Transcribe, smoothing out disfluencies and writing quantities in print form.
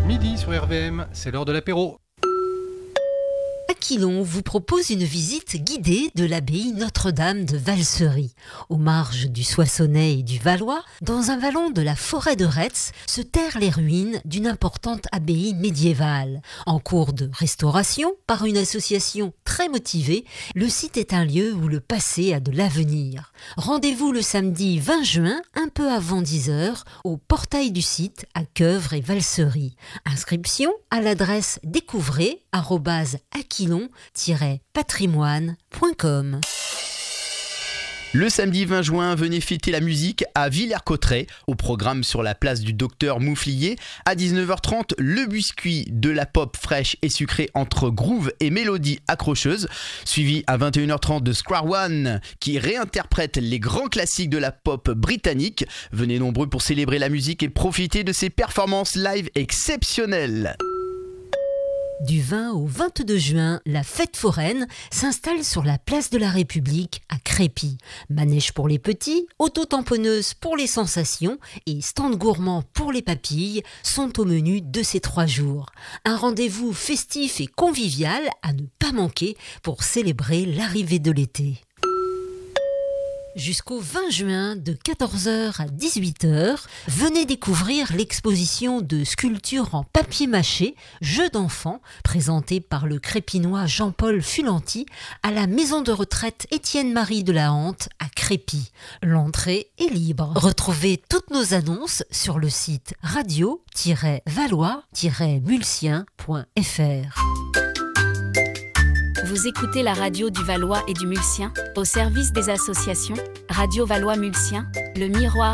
Midi sur RVM, c'est l'heure de l'apéro. Aquilon vous propose une visite guidée de l'abbaye Notre-Dame de Valsery. Aux marges du Soissonnais et du Valois, dans un vallon de la forêt de Retz, se terrent les ruines d'une importante abbaye médiévale. En cours de restauration, par une association très motivée, le site est un lieu où le passé a de l'avenir. Rendez-vous le samedi 20 juin, un peu avant 10h, au portail du site à Queuvre et Valsery. Inscription à l'adresse découvrez@aquilon-patrimoine.com. Le samedi 20 juin, venez fêter la musique à Villers-Cotterêts, au programme sur la place du Docteur Mouflier. À 19h30, le biscuit de la pop fraîche et sucrée entre groove et mélodie accrocheuse, suivi à 21h30 de Square One, qui réinterprète les grands classiques de la pop britannique. Venez nombreux pour célébrer la musique et profiter de ces performances live exceptionnelles. Du 20 au 22 juin, la fête foraine s'installe sur la place de la République à Crépy. Manège pour les petits, auto-tamponneuse pour les sensations et stand gourmand pour les papilles sont au menu de ces 3 jours. Un rendez-vous festif et convivial à ne pas manquer pour célébrer l'arrivée de l'été. Jusqu'au 20 juin, de 14h à 18h, venez découvrir l'exposition de sculptures en papier mâché, jeux d'enfants, présentée par le crépinois Jean-Paul Fulanti à la maison de retraite Étienne-Marie de la Hante à Crépy. L'entrée est libre. Retrouvez toutes nos annonces sur le site radio-valois-mulsien.fr. Vous écoutez la radio du Valois et du Mulsien, au service des associations, Radio Valois Mulsien, Le Miroir